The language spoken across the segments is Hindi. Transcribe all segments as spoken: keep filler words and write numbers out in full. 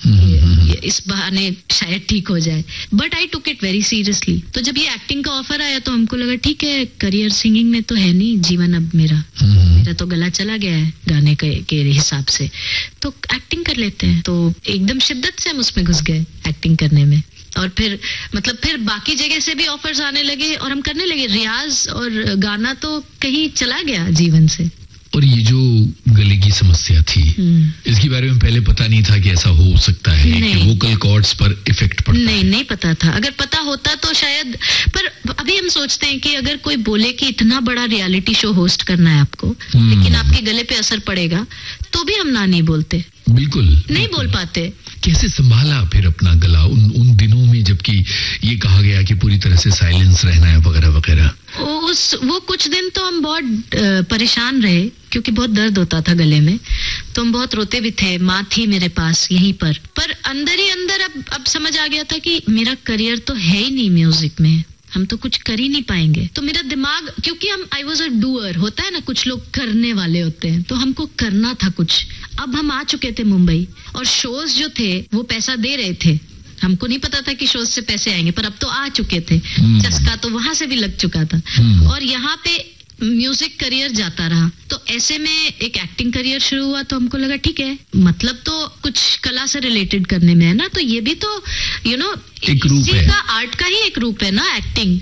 इस बहाने शायद ठीक हो जाए, but I took it very seriously. तो जब ये एक्टिंग का ऑफर आया तो हमको लगा ठीक है, करियर सिंगिंग में तो है नहीं जीवन अब मेरा, मेरा तो गला चला गया है गाने के, के हिसाब से, तो एक्टिंग कर लेते हैं। तो एकदम शिद्दत से हम उसमें घुस गए एक्टिंग करने में, और फिर मतलब फिर बाकी जगह से भी ऑफर्स आने लगे और हम करने लगे। रियाज और गाना तो कहीं चला गया जीवन से। और ये जो गले की समस्या थी, इसके बारे में पहले पता नहीं था कि ऐसा हो सकता है कि वोकल कॉर्ड्स पर इफेक्ट पड़ता नहीं, है। नहीं पता था। अगर पता होता तो शायद, पर अभी हम सोचते हैं कि अगर कोई बोले कि इतना बड़ा रियलिटी शो होस्ट करना है आपको, लेकिन आपके गले पे असर पड़ेगा, तो भी हम ना नहीं बोलते। बिल्कुल नहीं बोल पाते। कैसे संभाला फिर अपना गला उन उन दिनों में, जबकि ये कहा गया कि पूरी तरह से साइलेंस रहना है वगैरह वगैरह? उस वो कुछ दिन तो हम बहुत परेशान रहे, क्योंकि बहुत दर्द होता था गले में, तो हम बहुत रोते भी थे। माँ थी मेरे पास यहीं पर पर अंदर ही अंदर अब अब समझ आ गया था कि मेरा करियर तो है ही नहीं म्यूजिक में, हम तो कुछ कर ही नहीं पाएंगे। तो मेरा दिमाग, क्योंकि हम आई वॉज अ डूअर, होता है ना, कुछ लोग करने वाले होते हैं, तो हमको करना था कुछ। अब हम आ चुके थे मुंबई, और शोज जो थे वो पैसा दे रहे थे। हमको नहीं पता था कि शोज से पैसे आएंगे, पर अब तो आ चुके थे। चस्का तो वहां से भी लग चुका था, और यहाँ पे म्यूजिक करियर जाता रहा। तो ऐसे में एक एक्टिंग करियर शुरू हुआ, तो हमको लगा ठीक है, मतलब तो कुछ कला से रिलेटेड करने में है ना, तो ये भी तो यू नो इसी का, आर्ट का ही एक रूप है ना एक्टिंग।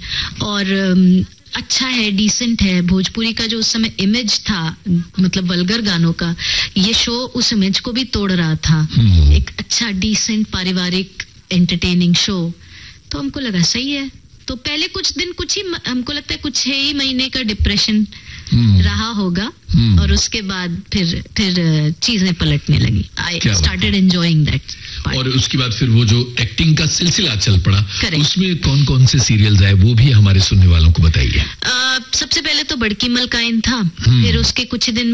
और अच्छा है, डिसेंट है। भोजपुरी का जो उस समय इमेज था, मतलब वल्गर गानों का, ये शो उस इमेज को भी तोड़ रहा था। एक अच्छा डिसेंट पारिवारिक एंटरटेनिंग शो। तो हमको लगा सही है। तो पहले कुछ दिन, कुछ ही, हमको लगता है कुछ ही महीने का डिप्रेशन Hmm. रहा होगा, hmm. और उसके बाद फिर फिर चीजें पलटने लगी। I started enjoying that. और उसके बाद फिर वो जो एक्टिंग का सिलसिला चल पड़ा, Correct. उसमें कौन कौन से सीरियल्स आए वो भी हमारे सुनने वालों को बताइए। सबसे पहले तो बड़की मलकाइन था, hmm. फिर उसके कुछ दिन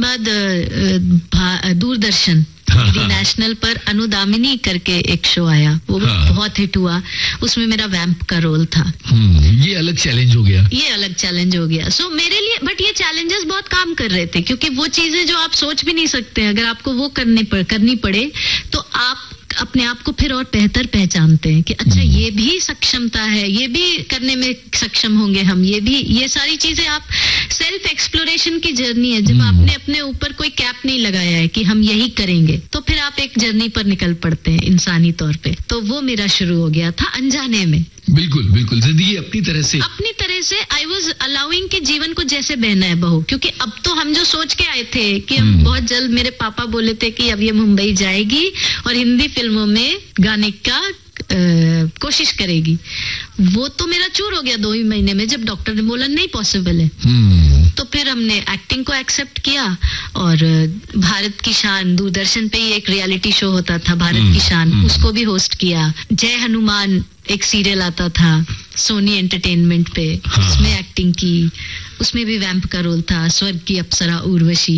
बाद दूरदर्शन नेशनल पर अनुदामिनी करके एक शो आया, वो हाँ. बहुत हिट हुआ। उसमें मेरा वैम्प का रोल था। ये अलग चैलेंज हो गया। ये अलग चैलेंज हो गया सो so, मेरे लिए। बट ये चैलेंजेस बहुत काम कर रहे थे, क्योंकि वो चीजें जो आप सोच भी नहीं सकते, अगर आपको वो करने पड़ करनी पड़े तो आप अपने आप को फिर और बेहतर पहचानते हैं कि अच्छा ये भी सक्षमता है, ये भी करने में सक्षम होंगे हम, ये भी, ये सारी चीजें आप सेल्फ एक्सप्लोरेशन की जर्नी है। जब आपने अपने ऊपर कोई कैप नहीं लगाया है कि हम यही करेंगे, तो फिर आप एक जर्नी पर निकल पड़ते हैं इंसानी तौर पे। तो वो मेरा शुरू हो गया था अनजाने में। बिल्कुल बिल्कुल, जिंदगी अपनी तरह से अपनी तरह से आई वॉज अलाउइंग कि जीवन को जैसे बहना है बहू। क्योंकि अब तो हम जो सोच के आए थे कि हम बहुत जल्द, मेरे पापा बोले थे कि अब ये मुंबई जाएगी और हिंदी फिल्मों में गाने का आ, कोशिश करेगी, वो तो मेरा चूर हो गया दो ही महीने में, जब डॉक्टर ने बोला नहीं पॉसिबल है। hmm. तो फिर हमने एक्टिंग को एक्सेप्ट किया, और भारत की शान, दूरदर्शन पे ही एक रियलिटी शो होता था भारत hmm. की शान, hmm. उसको भी होस्ट किया। जय हनुमान एक सीरियल आता था सोनी एंटरटेनमेंट पे, हाँ. उसमें एक्टिंग की, उसमें भी वैम्प का रोल था। स्वर्ग की अप्सरा उर्वशी,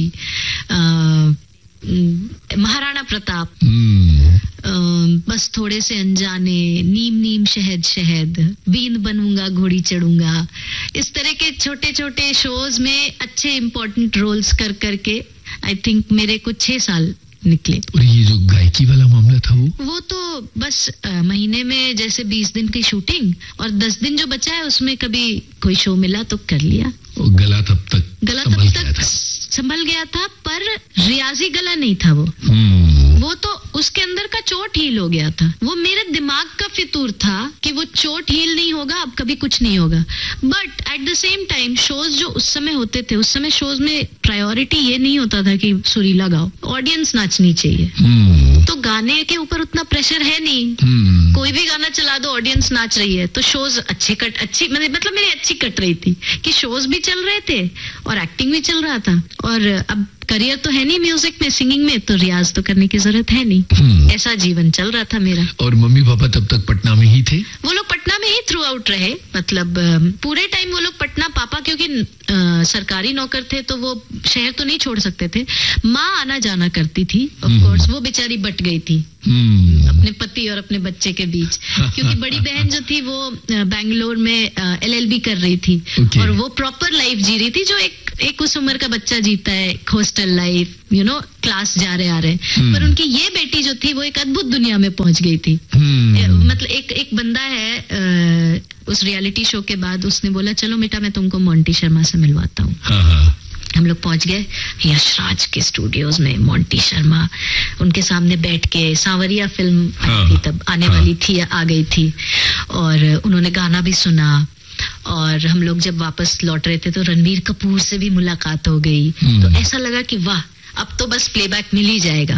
महाराणा प्रताप, hmm. बस थोड़े से अनजाने, नीम नीम शहद शहद, बींद बनूंगा घोड़ी चढ़ूंगा, इस तरह के छोटे छोटे शोज में अच्छे इंपॉर्टेंट रोल्स कर करके आई थिंक मेरे कुछ छह साल निकले। और ये जो गायकी वाला मामला था वो वो तो बस आ, महीने में जैसे बीस दिन की शूटिंग, और दस दिन जो बचा है उसमें कभी कोई शो मिला तो कर लिया। और गला तब तक गला तब तक संभल गया था, पर रियाजी गला नहीं था वो। वो तो उसके अंदर का चोट हील हो गया था। वो मेरे दिमाग का फितूर था कि वो चोट हील नहीं होगा, अब कभी कुछ नहीं होगा। But at the same time shows जो उस समय होते थे, उस समय शोज में प्रायोरिटी ये नहीं होता था कि सुरीला गाओ, ऑडियंस नाचनी चाहिए। hmm. तो गाने के ऊपर उतना प्रेशर है नहीं। hmm. कोई भी गाना चला दो, ऑडियंस नाच रही है, तो शोज अच्छे कट अच्छी मतलब मेरी अच्छी कट रही थी कि शोज भी चल रहे थे और एक्टिंग भी चल रहा था। और अब करियर तो है नहीं म्यूजिक में, सिंगिंग में, तो रियाज तो करने की जरूरत है नहीं। hmm. ऐसा जीवन चल रहा था मेरा। और मम्मी पापा तब तक पटना में ही थे? वो लोग पटना में ही थ्रू आउट रहे, मतलब पूरे टाइम वो लोग पटना। पापा क्योंकि आ, सरकारी नौकर थे तो वो शहर तो नहीं छोड़ सकते थे। माँ आना जाना करती थी ऑफ कोर्स। वो बेचारी बट गई थी hmm. अपने पति और अपने बच्चे के बीच, क्योंकि बड़ी बहन जो थी वो बैंगलोर में एल एल बी कर रही थी। okay. और वो प्रॉपर लाइफ जी रही थी, जो एक एक उस उम्र का बच्चा जीता है hostel life, you know, class जा रहे आ रहे, पर उनकी ये बेटी जो थी वो एक अद्भुत दुनिया में पहुंच गई थी। मतलब एक एक बंदा है आ, उस रियलिटी शो के बाद उसने बोला चलो बेटा मैं तुमको मोंटी शर्मा से मिलवाता हूँ। हम लोग पहुंच गए यशराज के स्टूडियोज में, मोंटी शर्मा उनके सामने बैठ के, सांवरिया फिल्म आई थी तब, आने हाँ, वाली थी, आ गई थी, और उन्होंने गाना भी सुना, और हम लोग जब वापस लौट रहे थे तो रणबीर कपूर से भी मुलाकात हो गई। तो ऐसा लगा कि वाह अब तो बस प्लेबैक मिल ही जाएगा।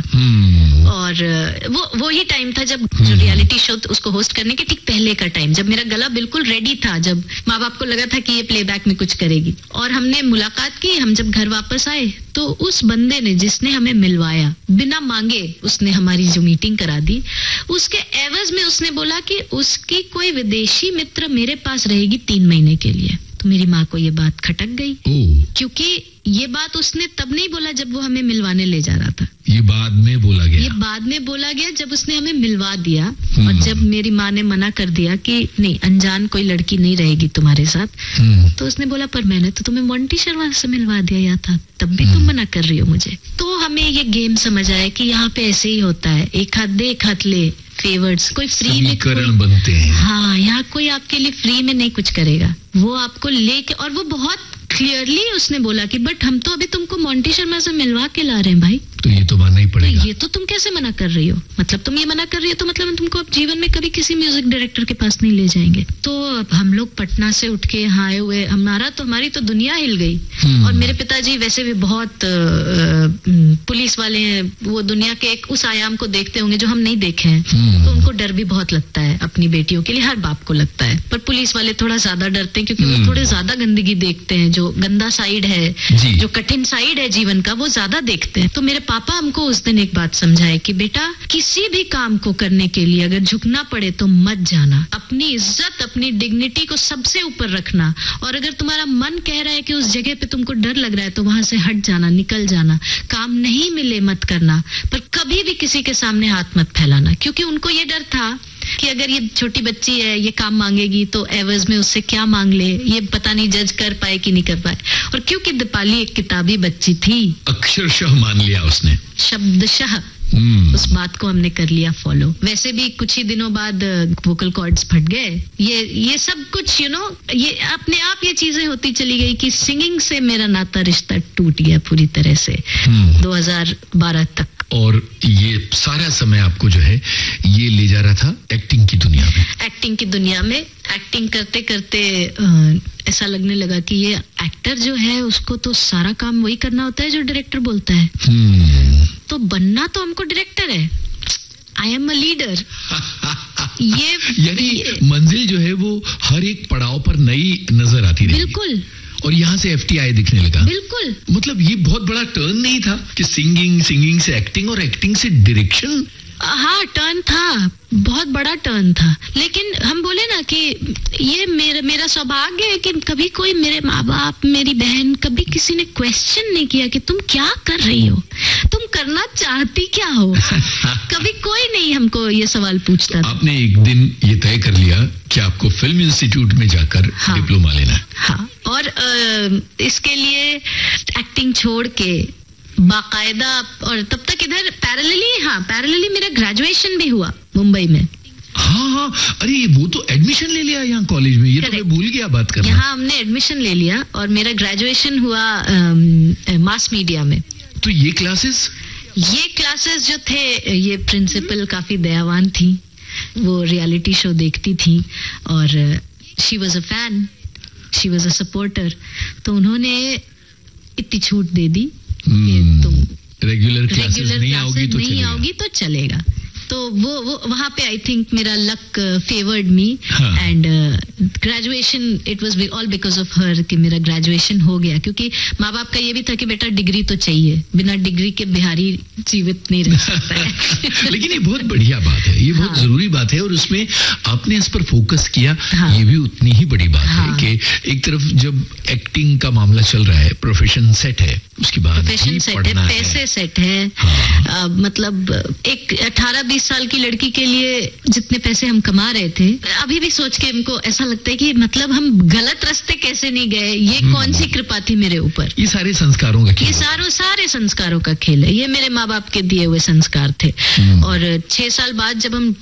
और वो वो ही टाइम था जब जो रियलिटी शो उसको होस्ट करने के ठीक पहले का टाइम, जब मेरा गला बिल्कुल रेडी था, जब माँ बाप को लगा था कि ये प्लेबैक में कुछ करेगी। और हमने मुलाकात की, हम जब घर वापस आए तो उस बंदे ने जिसने हमें मिलवाया बिना मांगे उसने हमारी जो मीटिंग करा दी, उसके एवज में उसने बोला कि उसकी कोई विदेशी मित्र मेरे पास रहेगी तीन महीने के लिए। तो मेरी माँ को ये बात खटक गई, क्योंकि ये बात उसने तब नहीं बोला जब वो हमें मिलवाने ले जा रहा था, ये बाद में बोला गया। ये बाद में बोला गया जब उसने हमें मिलवा दिया, और जब मेरी माँ ने मना कर दिया कि नहीं अनजान कोई लड़की नहीं रहेगी तुम्हारे साथ, तो उसने बोला पर मैंने तो तुम्हें मोंटी शर्मा से मिलवा दिया था, तब भी तुम मना कर रही हो मुझे। तो हमें ये गेम समझ आया कि यहाँ पे ऐसे ही होता है, एक हाथ दे एक हाथ ले, फेवर्स कोई फ्री में कोई, बनते हैं। हाँ, यहाँ कोई आपके लिए फ्री में नहीं कुछ करेगा, वो आपको लेके, और वो बहुत क्लियरली उसने बोला कि बट हम तो अभी तुमको मोंटी शर्मा से मिलवा के ला रहे हैं भाई, तो ये तो मानना ही पड़ेगा। तो ये तो तुम कैसे मना कर रही हो, मतलब तुम ये मना कर रही हो तो मतलब हम तुमको अब जीवन में कभी किसी म्यूजिक डायरेक्टर के पास नहीं ले जाएंगे। तो अब हम लोग पटना से उठ के यहाँ आए हुए, हमारा तो हमारी तो दुनिया हिल गई। और मेरे पिताजी वैसे भी बहुत आ, पुलिस वाले हैं, वो दुनिया के एक उस आयाम को देखते होंगे जो हम नहीं देखे हैं, तो उनको डर भी बहुत लगता है अपनी बेटियों के लिए, हर बाप को लगता है, पर पुलिस वाले थोड़ा ज्यादा डरते हैं क्योंकि वो थोड़े ज्यादा गंदगी देखते हैं, जो गंदा साइड है, जो कठिन साइड है जीवन का, वो ज्यादा देखते हैं। तो मेरे पापा हमको उस दिन एक बात समझाए कि बेटा किसी भी काम को करने के लिए अगर झुकना पड़े तो मत जाना, अपनी इज्जत अपनी डिग्निटी को सबसे ऊपर रखना, और अगर तुम्हारा मन कह रहा है कि उस जगह पे तुमको डर लग रहा है तो वहां से हट जाना, निकल जाना, काम नहीं मिले मत करना, पर कभी भी किसी के सामने हाथ मत फैलाना, क्योंकि उनको ये डर था कि अगर ये छोटी बच्ची है ये काम मांगेगी तो एवज में उससे क्या मांग ले, ये पता नहीं जज कर पाए कि नहीं कर पाए। और क्योंकि दीपाली एक किताबी बच्ची थी, अक्षरशः मान लिया उसने, शब्दशः Hmm. उस बात को हमने कर लिया फॉलो। वैसे भी कुछ ही दिनों बाद वोकल कॉर्ड्स फट गए, ये ये सब कुछ यू you नो know, ये अपने आप ये चीजें होती चली गई कि सिंगिंग से मेरा नाता रिश्ता टूट गया पूरी तरह से hmm. दो हज़ार बारह तक। और ये सारा समय आपको जो है ये ले जा रहा था एक्टिंग की दुनिया में। एक्टिंग की दुनिया में एक्टिंग करते करते आ, ऐसा लगने लगा कि ये एक्टर जो है उसको तो सारा काम वही करना होता है जो डायरेक्टर बोलता है। hmm. तो बनना तो हमको डायरेक्टर है, आई एम अ लीडर। ये यानी मंजिल जो है वो हर एक पड़ाव पर नई नजर आती रही। बिल्कुल। और यहाँ से एफटीआई दिखने लगा। बिल्कुल। मतलब ये बहुत बड़ा टर्न नहीं था कि सिंगिंग सिंगिंग से एक्टिंग और एक्टिंग से डायरेक्शन। हाँ टर्न था, बहुत बड़ा टर्न था, लेकिन हम बोले ना कि ये मेरा मेरा सौभाग्य है कि कभी कोई, मेरे माँ बाप मेरी बहन, कभी किसी ने क्वेश्चन नहीं किया कि तुम क्या कर रही हो, तुम करना चाहती क्या हो। कभी कोई नहीं हमको ये सवाल पूछता था। आपने एक दिन ये तय कर लिया कि आपको फिल्म इंस्टीट्यूट में जाकर हाँ, डिप्लोमा लेना। हाँ, और आ, इसके लिए एक्टिंग छोड़ के बाकायदा, और तब तक इधर पैरेलली हाँ पैरेलली मेरा ग्रेजुएशन भी हुआ मुंबई में। हाँ हाँ, अरे वो तो एडमिशन ले लिया यहाँ कॉलेज में, ये तो मैं भूल गया बात करना। यहाँ हमने एडमिशन ले लिया और मेरा ग्रेजुएशन हुआ मास मीडिया में। तो ये क्लासेस ये क्लासेस जो थे, ये प्रिंसिपल काफी दयावान थी, वो रियलिटी शो देखती थी और she was a fan, she was a supporter, तो उन्होंने इतनी छूट दे दी Hmm. तुम रेगुलर क्लासेस नहीं आओगी तो नहीं आओगी तो चलेगा। तो वो वो वहाँ पे आई थिंक मेरा luck favoured me and graduation, it was all because of her कि मेरा ग्रेजुएशन हो गया, क्योंकि माँ बाप का ये भी था कि बेटा डिग्री तो चाहिए, बिना डिग्री के बिहारी जीवित नहीं रह सकता है। लेकिन ये बहुत बढ़िया बात है, ये बहुत हाँ. जरूरी बात है, और उसमें आपने इस पर फोकस किया। हाँ. ये भी उतनी ही बड़ी बात हाँ. है कि एक तरफ जब एक्टिंग का मामला चल रहा है, प्रोफेशन सेट है, उसके बाद प्रोफेशन सेट है, पैसे सेट है, हाँ. आ, मतलब एक अठारह बीस साल की लड़की के लिए जितने पैसे हम कमा रहे थे, अभी भी सोच के हमको ऐसा लगता है कि मतलब हम गलत रास्ते कैसे नहीं गए, ये कौन सी कृपा थी मेरे ऊपर। ये सारे संस्कारों का खेल, ये सारों सारे संस्कारों का खेल है। ये मेरे माँ बाप के दिए हुए संस्कार थे। और छह साल बाद जब हम